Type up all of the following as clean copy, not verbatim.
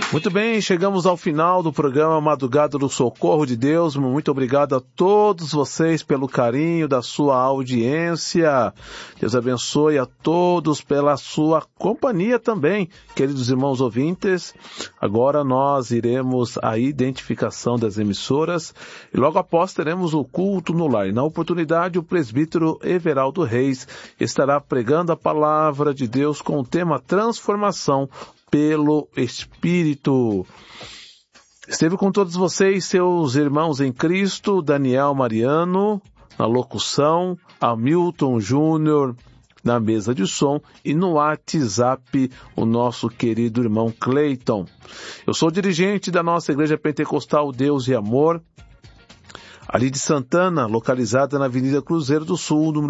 Muito bem, chegamos ao final do programa Madrugada do Socorro de Deus. Muito obrigado a todos vocês pelo carinho da sua audiência. Deus abençoe a todos pela sua companhia também, queridos irmãos ouvintes. Agora nós iremos à identificação das emissoras e logo após teremos o culto no lar. E na oportunidade, o presbítero Everaldo Reis estará pregando a palavra de Deus com o tema Transformação pelo Espírito. Esteve com todos vocês, seus irmãos em Cristo, Daniel Mariano, na locução, Hamilton Júnior, na mesa de som, e no WhatsApp, o nosso querido irmão Cleiton. Eu sou dirigente da nossa Igreja Pentecostal Deus e Amor, ali de Santana, localizada na Avenida Cruzeiro do Sul, número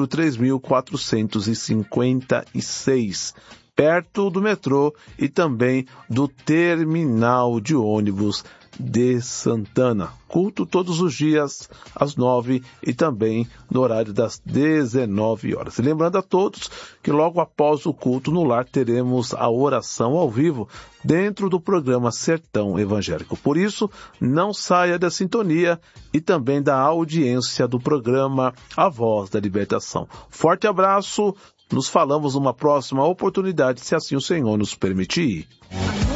3456, perto do metrô e também do terminal de ônibus de Santana. Culto todos os dias às 9 e também no horário das 19 horas. E lembrando a todos que logo após o culto no lar teremos a oração ao vivo dentro do programa Sertão Evangélico. Por isso, não saia da sintonia e também da audiência do programa A Voz da Libertação. Forte abraço. Nos falamos numa próxima oportunidade, se assim o Senhor nos permitir.